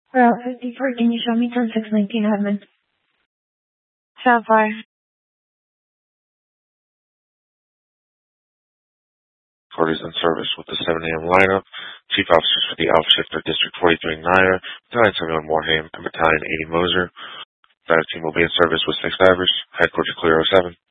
Route 54, can you show me 10619 Headman? Sapphire. Court is in service with the 7 a.m. lineup. Chief officers for the Alpha Shifter District 43 Naya, Battalion 71 Morhaime, and Battalion 80 Moser. That team will be in service with 6 divers. Headquarters clear 07.